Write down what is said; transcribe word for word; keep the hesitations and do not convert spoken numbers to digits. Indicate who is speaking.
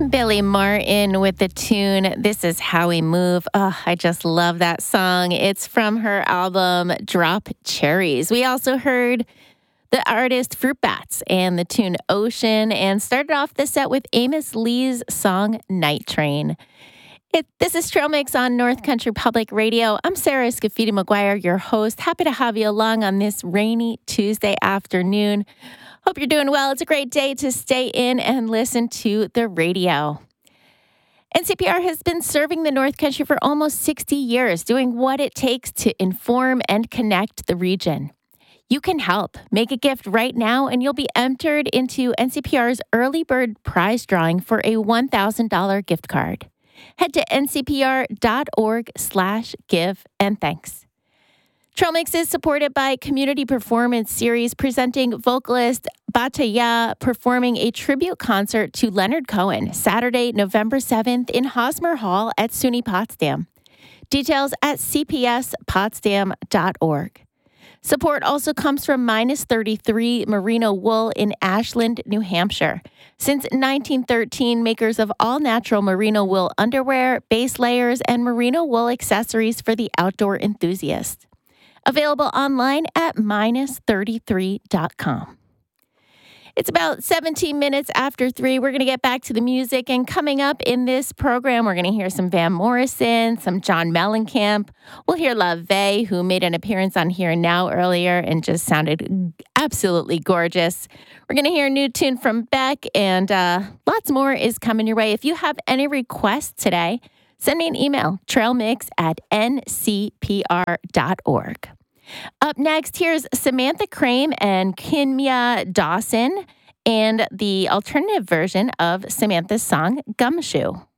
Speaker 1: Billy Martin with the tune This Is How We Move. Oh, I just love that song. It's from her album Drop Cherries. We also heard the artist Fruit Bats and the tune Ocean, and started off the set with Amos Lee's song Night Train. It, this is Trail Mix on North Country Public Radio. I'm Sarah Scafidi McGuire, your host. Happy to have you along on this rainy Tuesday afternoon. Hope you're doing well. It's a great day to stay in and listen to the radio. N C P R has been serving the North Country for almost sixty years, doing what it takes to inform and connect the region. You can help. Make a gift right now, and you'll be entered into N C P R's early bird prize drawing for a one thousand dollars gift card. Head to ncpr.org slash give and thanks. Trail Mix is supported by Community Performance Series, presenting vocalist Bataya performing a tribute concert to Leonard Cohen Saturday, November seventh in Hosmer Hall at SUNY Potsdam. Details at c p s potsdam dot org. Support also comes from Minus thirty-three Merino Wool in Ashland, New Hampshire. Since nineteen thirteen, makers of all-natural merino wool underwear, base layers, and merino wool accessories for the outdoor enthusiast. Available online at minus thirty-three dot com. It's about seventeen minutes after three. We're going to get back to the music, and coming up in this program, we're going to hear some Van Morrison, some John Mellencamp. We'll hear La Vey, who made an appearance on Here and Now earlier and just sounded absolutely gorgeous. We're going to hear a new tune from Beck, and uh, lots more is coming your way. If you have any requests today, send me an email, trailmix at n c p r dot org. Up next, here's Samantha Crane and Kimya Dawson and the alternative version of Samantha's song, Gumshoe.